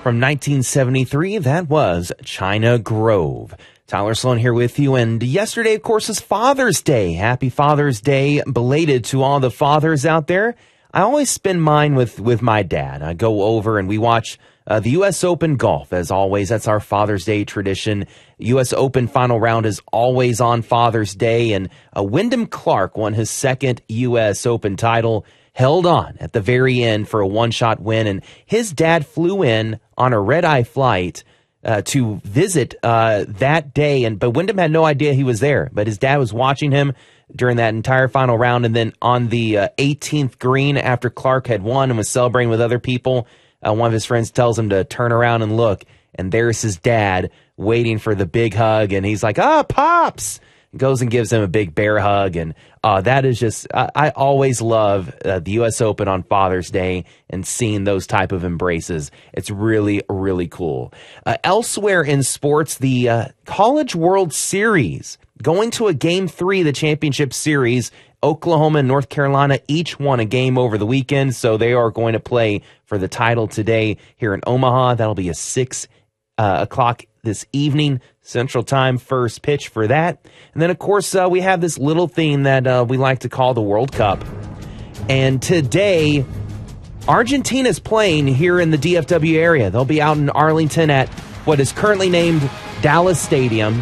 From 1973, that was China Grove. Tyler Sloan here with you, and yesterday, of course, is Father's Day. Happy Father's Day, belated to all the fathers out there. I always spend mine with my dad. I go over and we watch the U.S. Open golf, as always. That's our Father's Day tradition. U.S. Open final round is always on Father's Day, and Wyndham Clark won his second U.S. Open title, held on at the very end for a one-shot win, and his dad flew in on a red-eye flight to visit that day, but Wyndham had no idea he was there, but his dad was watching him during that entire final round, and then on the 18th green after Clark had won and was celebrating with other people, one of his friends tells him to turn around and look, and there's his dad waiting for the big hug, and he's like, Pops! Goes and gives him a big bear hug, and that is just, I always love the U.S. Open on Father's Day and seeing those type of embraces. It's really, really cool. Elsewhere in sports, the College World Series, going to a Game 3, the championship series. Oklahoma and North Carolina each won a game over the weekend, so they are going to play for the title today here in Omaha. That'll be a 6 o'clock this evening, Central Time, first pitch for that. And then, of course, we have this little thing that we like to call the World Cup. And today, Argentina's playing here in the DFW area. They'll be out in Arlington at what is currently named Dallas Stadium.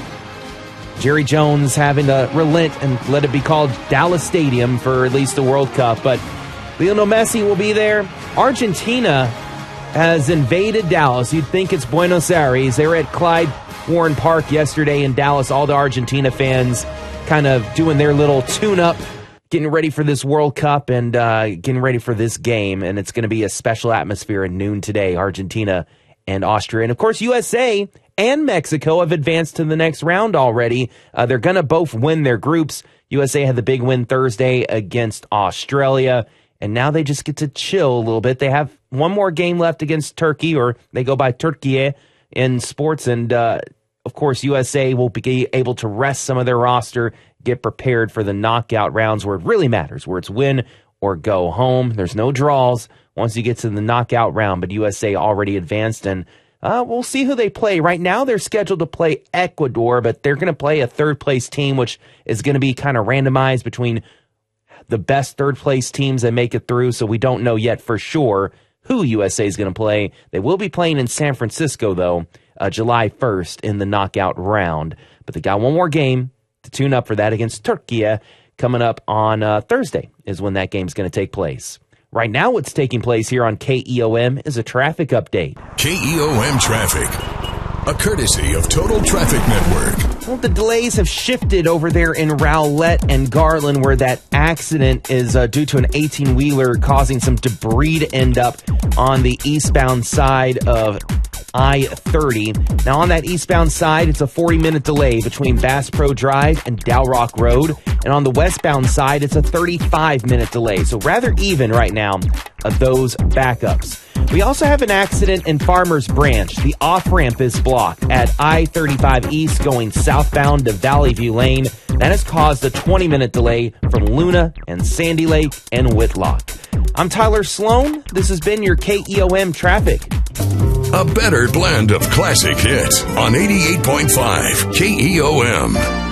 Jerry Jones having to relent and let it be called Dallas Stadium for at least the World Cup. But Lionel Messi will be there. Argentina has invaded Dallas. You'd think it's Buenos Aires. They were at Clyde Warren Park yesterday in Dallas. All the Argentina fans kind of doing their little tune-up, getting ready for this World Cup and getting ready for this game. And it's going to be a special atmosphere at noon today, Argentina and Austria. And, of course, USA and Mexico have advanced to the next round already. They're going to both win their groups. USA had the big win Thursday against Australia, and now they just get to chill a little bit. They have one more game left against Turkey, or they go by Turkey in sports, and of course, USA will be able to rest some of their roster, get prepared for the knockout rounds where it really matters, where it's win or go home. There's no draws once you get to the knockout round, but USA already advanced, and we'll see who they play. Right now, they're scheduled to play Ecuador, but they're going to play a third-place team, which is going to be kind of randomized between the best third-place teams that make it through, so we don't know yet for sure who USA is going to play. They will be playing in San Francisco, though, July 1st in the knockout round. But they got one more game to tune up for that against Turkey coming up on Thursday is when that game's going to take place. Right now, what's taking place here on KEOM is a traffic update. KEOM Traffic, a courtesy of Total Traffic Network. Well, the delays have shifted over there in Rowlett and Garland, where that accident is due to an 18-wheeler causing some debris to end up on the eastbound side of I-30. Now, on that eastbound side, it's a 40-minute delay between Bass Pro Drive and Dow Rock Road. And on the westbound side, it's a 35-minute delay. So rather even right now of those backups. We also have an accident in Farmers Branch. The off-ramp is blocked at I-35 East going southbound to Valley View Lane. That has caused a 20-minute delay from Luna and Sandy Lake and Whitlock. I'm Tyler Sloan. This has been your KEOM Traffic. A better blend of classic hits on 88.5 KEOM.